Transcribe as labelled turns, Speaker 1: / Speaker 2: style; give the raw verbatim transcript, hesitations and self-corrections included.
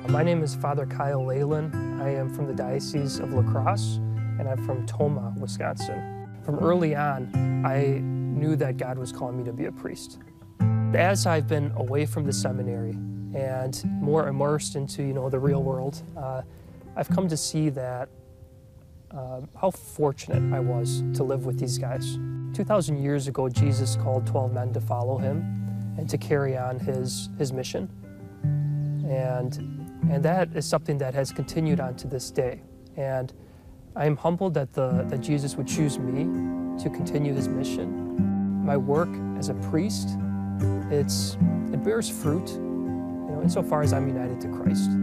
Speaker 1: My name is Father Kyle Leyland. I am from the Diocese of La Crosse, and I'm from Tomah, Wisconsin. From early on, I knew that God was calling me to be a priest. As I've been away from the seminary and more immersed into, you know, the real world, uh, I've come to see that uh, how fortunate I was to live with these guys. two thousand years ago, Jesus called twelve men to follow him and to carry on his, his mission. And, and that is something that has continued on to this day. And I am humbled that, the, that Jesus would choose me to continue his mission. My work as a priest, it's, it bears fruit, you know, insofar as I'm united to Christ.